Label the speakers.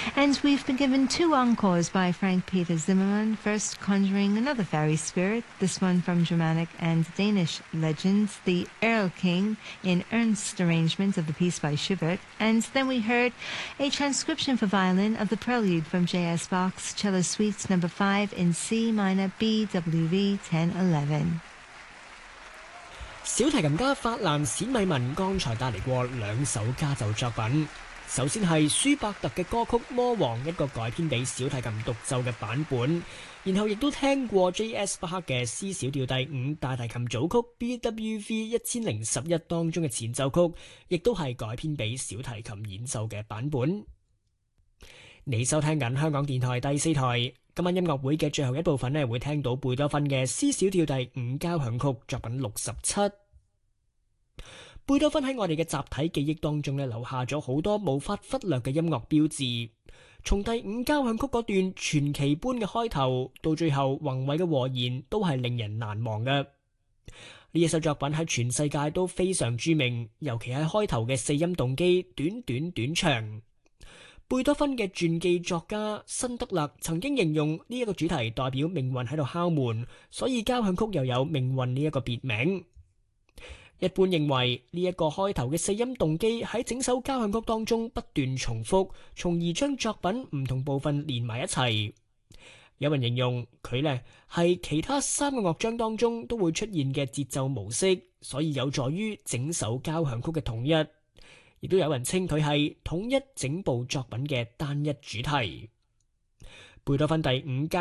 Speaker 1: And we've been given 2 encores by Frank Peter Zimmermann, first conjuring another fairy spirit, this one from Germanic and Danish legends, the Erlking, in Ernst arrangements of the piece by Schubert. And then we heard a transcription for violin of the prelude from J.S. Bach's Cello Suite No. 5 in C minor BWV 1011.
Speaker 2: 小提琴家法蘭史米文剛才帶嚟過2首家奏作品。首先係舒伯特嘅歌曲《魔王》，一個改編俾小提琴獨奏嘅版本，然後亦都聽過 J.S. 巴克嘅 C 小調第5大提琴組曲 BWV 1011當中嘅前奏曲，亦都係改編俾小提琴演奏嘅版本。你收聽緊香港電台第4台，今晚音樂會嘅最後一部分會聽到貝多芬嘅 C 小調第5交響曲作品67。貝多芬喺我哋嘅集體記憶當中留下咗好多無法忽略嘅音樂標誌，從第5交響曲嗰段傳奇般嘅開頭，到最後宏偉嘅和弦，都係令人難忘嘅。呢一首作品喺全世界都非常著名，尤其係開頭嘅4音動機短長。貝多芬嘅傳記作家辛德勒曾經形容呢一個主題代表命運喺度敲門，所以交響曲又有命運呢一個別名。一般認為呢一個開頭嘅4音動機喺整首交響曲當中不斷重複，從而將作品唔同部分連埋一齊。有人形容佢係其他3個樂章當中都會出現嘅節奏模式，所以有助於整首交響曲嘅統一。亦都有人稱佢係統一整部作品嘅單一主題。貝多芬第5交